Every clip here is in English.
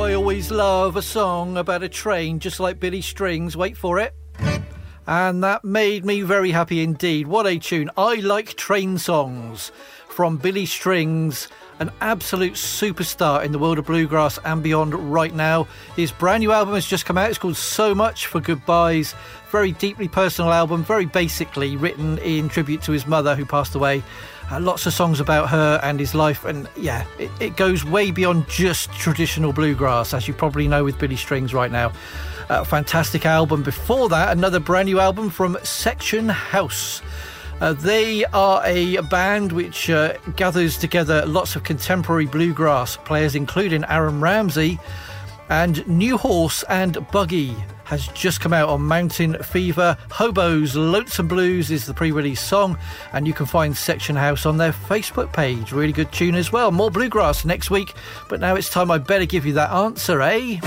I always love a song about a train, just like Billy Strings. Wait for it. And that made me very happy indeed. What a tune. I like train songs from Billy Strings, an absolute superstar in the world of bluegrass and beyond right now. His brand new album has just come out. It's called So Much for Goodbyes. Very deeply personal album, very basically written in tribute to his mother who passed away. Lots of songs about her and his life, and yeah, it goes way beyond just traditional bluegrass, as you probably know with Billy Strings right now. Fantastic album. Before that, another brand new album from Section House. They are a band which gathers together lots of contemporary bluegrass players, including Aaron Ramsey, and New Horse and Buggy has just come out on Mountain Fever. Hobo's Lonesome Blues is the pre-release song, and you can find Section House on their Facebook page. Really good tune as well. More bluegrass next week, but now it's time I better give you that answer, eh?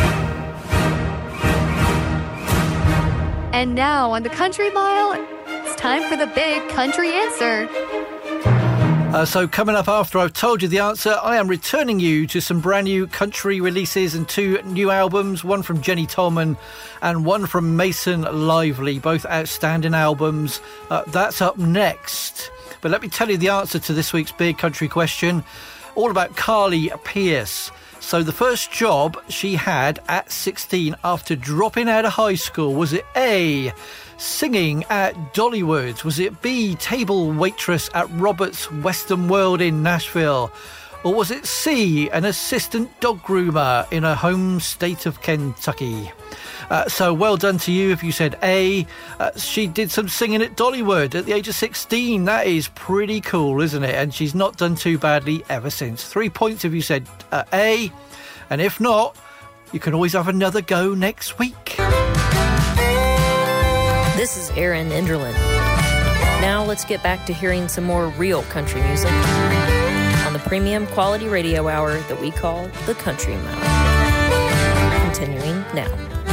And now on the Country Mile, it's time for the big country answer. So coming up after I've told you the answer, I am returning you to some brand new country releases and two new albums, one from Jenny Tolman and one from Mason Lively, both outstanding albums. That's up next. But let me tell you the answer to this week's big country question, all about Carly Pearce. So the first job she had at 16 after dropping out of high school, was it A, singing at Dollywood? Was it B, table waitress at Robert's Western World in Nashville? Or was it C, an assistant dog groomer in her home state of Kentucky? So well done to you if you said A. She did some singing at Dollywood at the age of 16. That is pretty cool, isn't it? And she's not done too badly ever since. 3 points if you said A. And if not, you can always have another go next week. This is Erin Enderlin. Now let's get back to hearing some more real country music on the premium quality radio hour that we call the Country Mile. Continuing now.